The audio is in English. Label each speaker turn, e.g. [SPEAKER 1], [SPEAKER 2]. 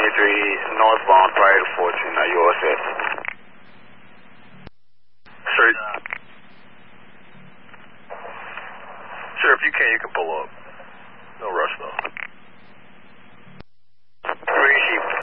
[SPEAKER 1] northbound prior to 14. Are you all set?
[SPEAKER 2] Sir, if you can pull up.